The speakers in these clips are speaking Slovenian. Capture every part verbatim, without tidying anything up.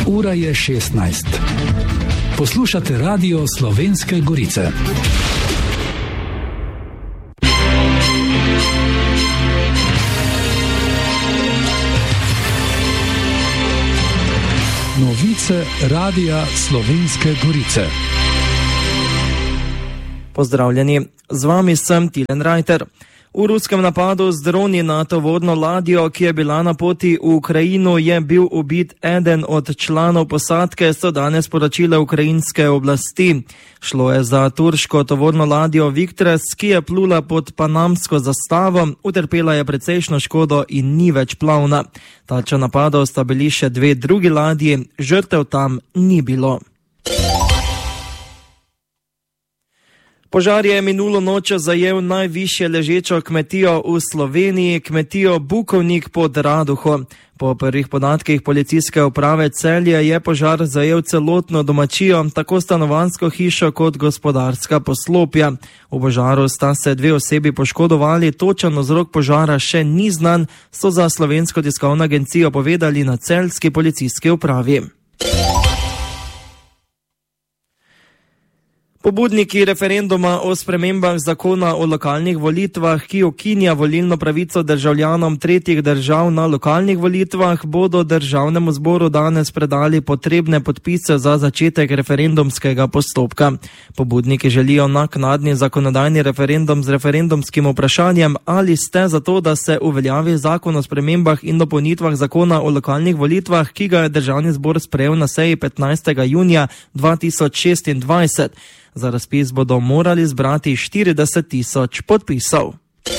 Ura je šestnajst. Poslušate Radio Slovenske Gorice. Novice Radia Slovenske Gorice. Pozdravljeni, z vami sem Tilen Rajter. V ruskem napadu z droni na tovorno ladjo, ki je bila na poti v Ukrajino, je bil ubit eden od članov posadke, so danes poročile ukrajinske oblasti. Šlo je za turško tovorno ladjo Victres, ki je plula pod panamsko zastavo, utrpela je precejšno škodo in ni več plavna. Tarča napadov sta bili še dve drugi ladji, žrtev tam ni bilo. Požar je minulo noč zajel najvišje ležečo kmetijo v Sloveniji, kmetijo Bukovnik pod Raduho. Po prvih podatkih policijske uprave Celje je požar zajel celotno domačijo, tako stanovanjsko hišo kot gospodarska poslopja. V požaru sta se dve osebi poškodovali, točen vzrok požara še ni znan, so za Slovensko tiskovno agencijo povedali na celjski policijski upravi. Pobudniki referenduma o spremembah zakona o lokalnih volitvah, ki ukinja volilno pravico državljanom tretjih držav na lokalnih volitvah, bodo državnemu zboru danes predali potrebne podpise za začetek referendumskega postopka. Pobudniki želijo naknadni zakonodajni referendum z referendumskim vprašanjem, ali ste za to, da se uveljavi zakon o spremembah in dopolnitvah zakona o lokalnih volitvah, ki ga je državni zbor sprejel na seji petnajstega junija dva tisoč šestindvajset. Za razpis bodo morali zbrati štirideset tisoč podpisov.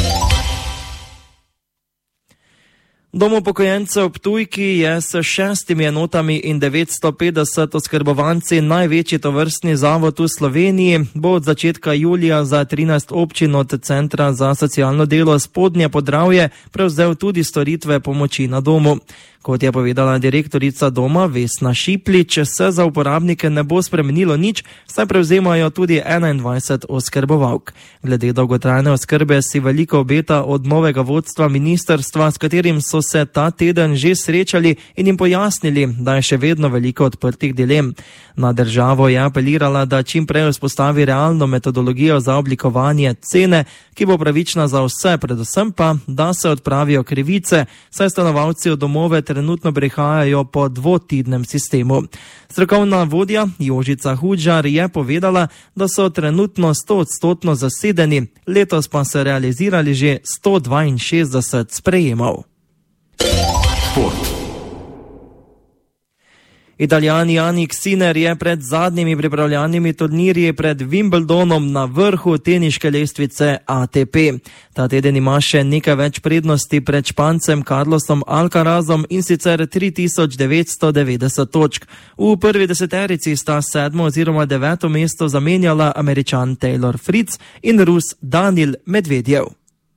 Dom upokojencev Ptujki je s šestimi enotami in devetsto petdeset oskrbovanci največji tovrstni zavod v Sloveniji. Bo od začetka julija za trinajst občin od Centra za socialno delo Spodnje Podravje prevzel tudi storitve pomoči na domu. Kot je povedala direktorica doma Vesna Šiplič, se za uporabnike ne bo spremenilo nič, saj prevzemajo tudi enaindvajset oskrbovalk. Glede dolgotrajne oskrbe si veliko obeta od novega vodstva ministrstva, s katerim so se ta teden že srečali in jim pojasnili, da je še vedno veliko odprtih dilem. Na državo je apelirala, da čim prej vzpostavi realno metodologijo za oblikovanje cene, ki bo pravična za vse, predvsem pa, da se odpravijo krivice, saj stanovalci v domove trenutno prihajajo po dvotidnem sistemu. Strokovna vodja Jožica Hudžar je povedala, da so trenutno stoodstotno zasedeni, letos pa se realizirali že sto dvainšestdeset sprejemov. Sport. Italijan Jannik Sinner je pred zadnjimi pripravljalnimi turnirji pred Wimbledonom na vrhu teniške lestvice A T P. Ta teden ima še nekaj več prednosti pred Špancem Carlosom Alcarazom in sicer tri tisoč devetsto devetdeset točk. V prvi deseterici sta sedmo oziroma deveto mesto zamenjala Američan Taylor Fritz in Rus Danil Medvedjev.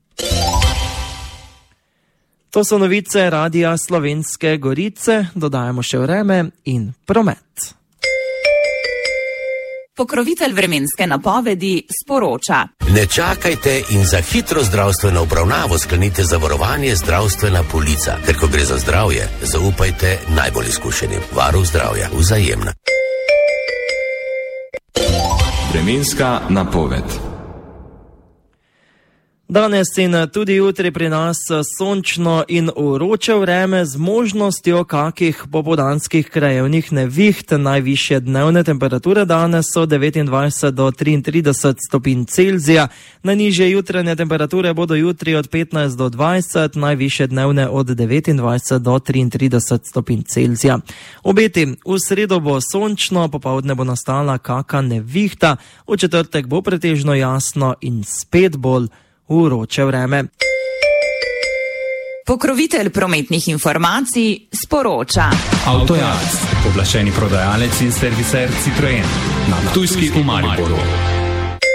To so novice Radia Slovenske Gorice, dodajamo še vreme in promet. Pokrovitelj vremenske napovedi sporoča. Ne čakajte in za hitro zdravstveno obravnavo sklenite zavarovanje zdravstvena polica. Ker ko gre za zdravje, zaupajte najbolj izkušenim. Varuh zdravja, Vzajemna. Vremenska napoved. Danes in tudi jutri pri nas sončno in vroče vreme z možnostjo kakih popoldanskih krajevnih neviht. Najvišje dnevne temperature danes so devetindvajset do triintrideset stopinj Celzija. Najnižje jutranje temperature bodo jutri od petnajst do dvajset, najvišje dnevne od devetindvajset do triintrideset stopinj Celzija. Obeti, v sredo bo sončno, popoldne bo nastala kaka nevihta, v četrtek bo pretežno jasno in spet bolj vroče vreme. Pokrovitelj prometnih informacij sporoča. Avtojaz, pooblaščeni prodajalec in serviser Citroen na Ptujski v Mariboru.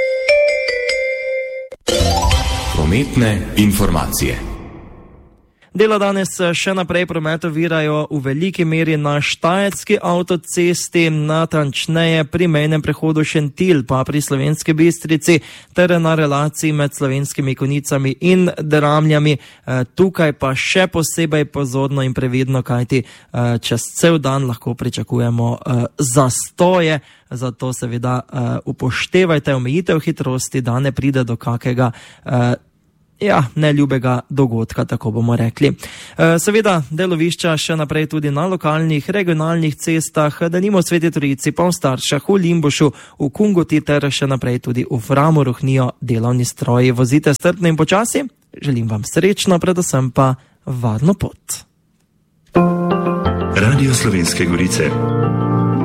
Prometne informacije. Dela danes še naprej promet ovirajo v veliki meri na Štajerski avtocesti, natančneje pri mejnem prehodu Šentilj pa pri Slovenski Bistrici ter na relaciji med Slovenskimi Konicami in Dramljami. Tukaj pa še posebej pozorno in previdno, kajti čez cel dan lahko pričakujemo zastoje, zato seveda upoštevajte omejitev hitrosti, da ne pride do kakega Ja, neljubega dogodka, tako bomo rekli. Seveda, delovišča še naprej tudi na lokalnih, regionalnih cestah, denimo v Sveti Trojici, pa v Staršah, v Limbušu, v Kungoti ter še naprej tudi v Framu rohnijo delovni stroji. Vozite strpno in počasi, želim vam srečno, predvsem pa varno pot. Radio Slovenske Gorice.